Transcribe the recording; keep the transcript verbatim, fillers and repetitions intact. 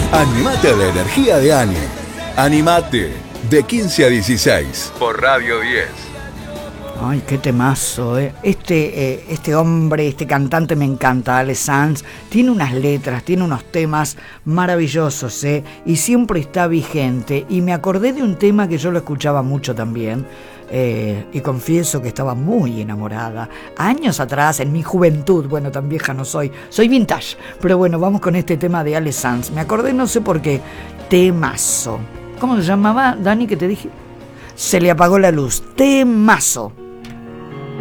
Animate a la energía de Ani. Animate, de quince a dieciséis, por Radio diez. Ay, qué temazo, ¿eh? Este, eh, este hombre, este cantante me encanta, Ale Sanz. Tiene unas letras, tiene unos temas maravillosos, ¿eh? Y siempre está vigente. Y me acordé de un tema que yo lo escuchaba mucho también. Eh, y confieso que estaba muy enamorada. Años atrás, en mi juventud, bueno, tan vieja no soy, soy vintage. Pero bueno, vamos con este tema de Ale Sanz. Me acordé, no sé por qué, temazo. ¿Cómo se llamaba, Dani, que te dije? Se le apagó la luz. Temazo.